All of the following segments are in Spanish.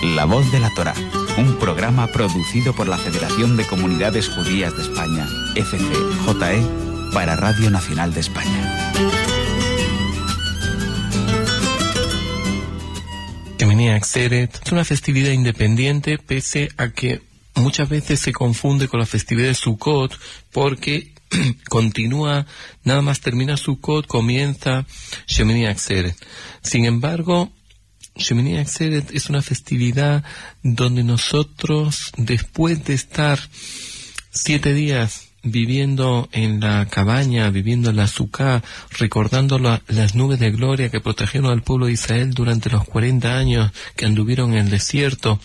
La Voz de la Torá, un programa producido por la Federación de Comunidades Judías de España, FCJE, para Radio Nacional de España. Shemini Atzeret es una festividad independiente, pese a que muchas veces se confunde con la festividad de Sukkot, porque continúa, nada más termina Sukkot, comienza Shemini Atzeret. Sin embargo, Shemini Atzeret es una festividad donde nosotros, después de estar 7 días viviendo en la cabaña, viviendo en la Sukkah, recordando las nubes de gloria que protegieron al pueblo de Israel durante los 40 años que anduvieron en el desierto,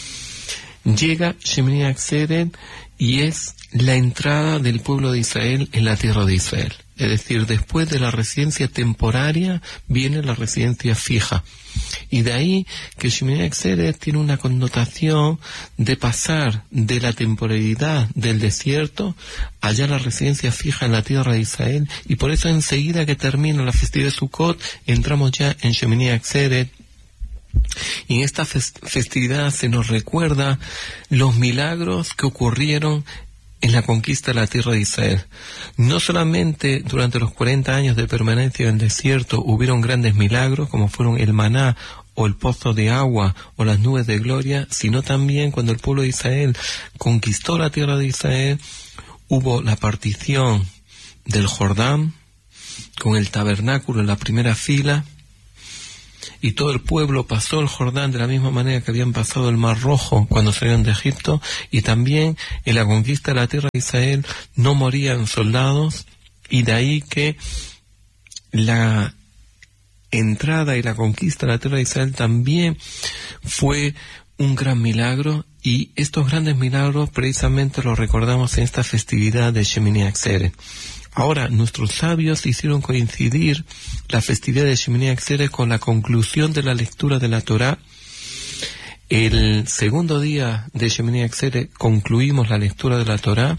llega Shemini Atzeret y es la entrada del pueblo de Israel en la tierra de Israel. Es decir, después de la residencia temporaria viene la residencia fija. Y de ahí que Shemini Atzeret tiene una connotación de pasar de la temporalidad del desierto allá a la residencia fija en la tierra de Israel. Y por eso enseguida que termina la festividad de Sukkot, entramos ya en Shemini Atzeret. Y en esta festividad se nos recuerda los milagros que ocurrieron en la conquista de la tierra de Israel. No solamente durante los 40 años de permanencia en el desierto hubieron grandes milagros, como fueron el maná, o el pozo de agua, o las nubes de gloria, sino también cuando el pueblo de Israel conquistó la tierra de Israel, hubo la partición del Jordán, con el tabernáculo en la primera fila, y todo el pueblo pasó el Jordán de la misma manera que habían pasado el Mar Rojo cuando salieron de Egipto, y también en la conquista de la tierra de Israel no morían soldados, y de ahí que la entrada y la conquista de la tierra de Israel también fue un gran milagro, y estos grandes milagros precisamente los recordamos en esta festividad de Shemini Atzeret. Ahora, nuestros sabios hicieron coincidir la festividad de Shemini Atzeret con la conclusión de la lectura de la Torá. El segundo día de Shemini Atzeret concluimos la lectura de la Torá,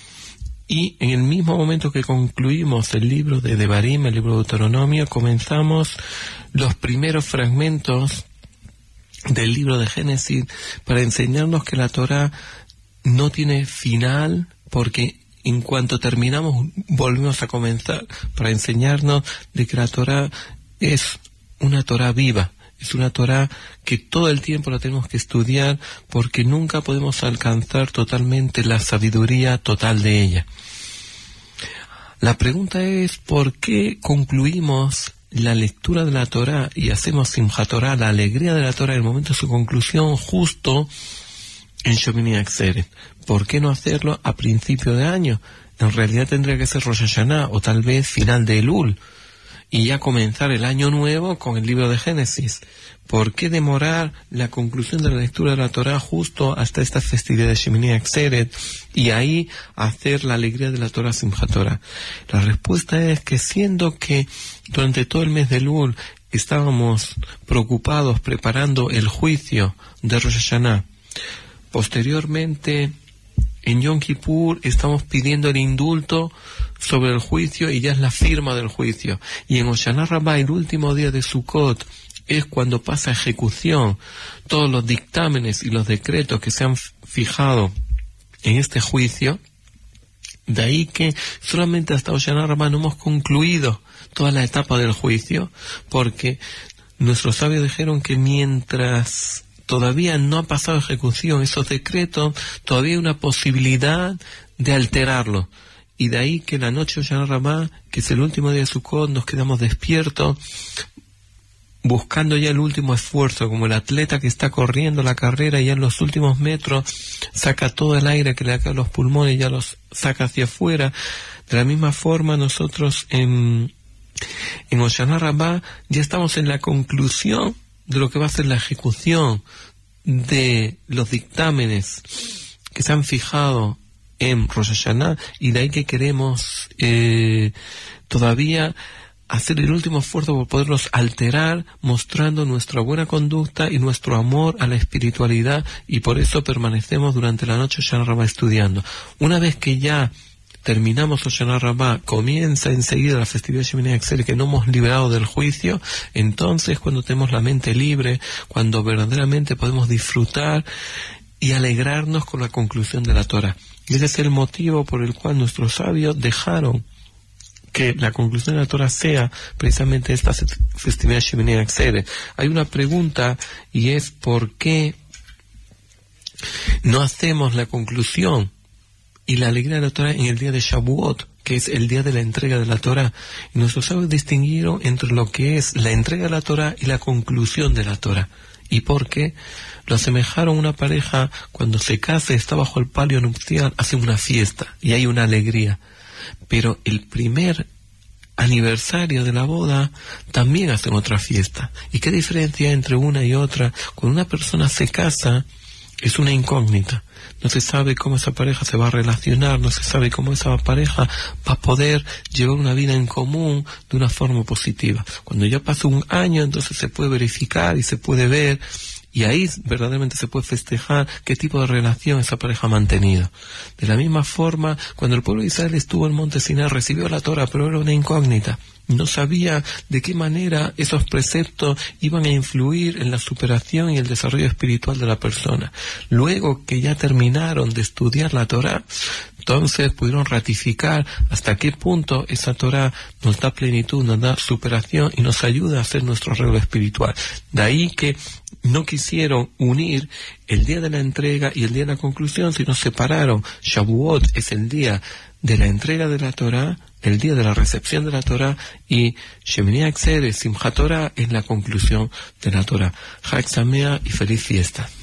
y en el mismo momento que concluimos el libro de Devarim, el libro de Deuteronomio, comenzamos los primeros fragmentos del libro de Génesis para enseñarnos que la Torá no tiene final, porque en cuanto terminamos, volvemos a comenzar para enseñarnos de que la Torá es una Torá viva, es una Torá que todo el tiempo la tenemos que estudiar, porque nunca podemos alcanzar totalmente la sabiduría total de ella. La pregunta es, ¿por qué concluimos la lectura de la Torá y hacemos Simchat Torah, la alegría de la Torá, en el momento de su conclusión, justo en Shemini Atzeret? ¿Por qué no hacerlo a principio de año? En realidad tendría que ser Rosh Hashanah, o tal vez final de Elul, y ya comenzar el año nuevo con el libro de Génesis. ¿Por qué demorar la conclusión de la lectura de la Torá justo hasta esta festividad de Shemini Atzeret y ahí hacer la alegría de la Torá Simchat Torah? La respuesta es que, siendo que durante todo el mes de Elul estábamos preocupados preparando el juicio de Rosh Hashanah, posteriormente en Yom Kippur estamos pidiendo el indulto sobre el juicio y ya es la firma del juicio. Y en Hoshana Rabbah, el último día de Sukkot, es cuando pasa a ejecución todos los dictámenes y los decretos que se han fijado en este juicio. De ahí que solamente hasta Hoshana Rabbah no hemos concluido toda la etapa del juicio, porque nuestros sabios dijeron que mientras todavía no ha pasado ejecución esos decretos, todavía hay una posibilidad de alterarlo. Y de ahí que la noche de Hoshana Rabbah, que es el último día de Sukkot, nos quedamos despiertos, buscando ya el último esfuerzo, como el atleta que está corriendo la carrera y ya en los últimos metros saca todo el aire que le da a los pulmones y ya los saca hacia afuera. De la misma forma, nosotros en Hoshana Rabbah ya estamos en la conclusión de lo que va a ser la ejecución de los dictámenes que se han fijado en Rosh Hashanah, y de ahí que queremos todavía hacer el último esfuerzo por poderlos alterar, mostrando nuestra buena conducta y nuestro amor a la espiritualidad, y por eso permanecemos durante la noche Hoshana Rabbah estudiando. Una vez que ya terminamos Hoshana Rabbah, comienza enseguida la festividad de Shemini Atzeret, que no hemos liberado del juicio, entonces cuando tenemos la mente libre, cuando verdaderamente podemos disfrutar y alegrarnos con la conclusión de la Torah. Y ese es el motivo por el cual nuestros sabios dejaron que la conclusión de la Torah sea precisamente esta festividad de Shemini Atzeret. Hay una pregunta, y es ¿por qué no hacemos la conclusión y la alegría de la Torah en el día de Shavuot, que es el día de la entrega de la Torah? Y nuestros sabios distinguieron entre lo que es la entrega de la Torah y la conclusión de la Torah. ¿Y por qué? Lo asemejaron a una pareja cuando se casa y está bajo el palio nupcial, hace una fiesta y hay una alegría. Pero el primer aniversario de la boda también hacen otra fiesta. ¿Y qué diferencia hay entre una y otra? Cuando una persona se casa, es una incógnita. No se sabe cómo esa pareja se va a relacionar, no se sabe cómo esa pareja va a poder llevar una vida en común de una forma positiva. Cuando ya pasa un año, entonces se puede verificar y se puede ver, y ahí verdaderamente se puede festejar qué tipo de relación esa pareja ha mantenido. De la misma forma, cuando el pueblo de Israel estuvo en Monte Sinai, recibió la Torah, pero era una incógnita. No sabía de qué manera esos preceptos iban a influir en la superación y el desarrollo espiritual de la persona. Luego que ya terminaron de estudiar la Torah, entonces pudieron ratificar hasta qué punto esa Torah nos da plenitud, nos da superación y nos ayuda a hacer nuestro arreglo espiritual. De ahí que no quisieron unir el día de la entrega y el día de la conclusión, sino separaron. Shavuot es el día de la entrega de la Torah, el día de la recepción de la Torah, y Shemini Atzeret, Simchat Torah, es la conclusión de la Torah. Chag Sameach y feliz fiesta.